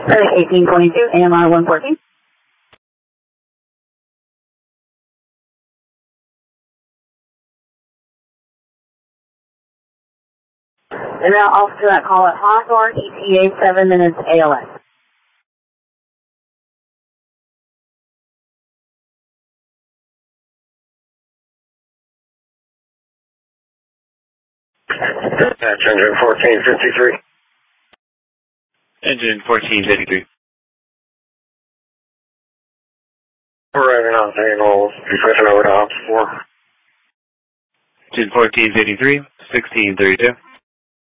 1822, AMI 114. And now off to that call at Hawthorne, ETA 7 minutes ALS. Dispatch engine 1453. Engine 1453. Arriving on Daniels, switching over to Ops 4. Engine 1453, 1632.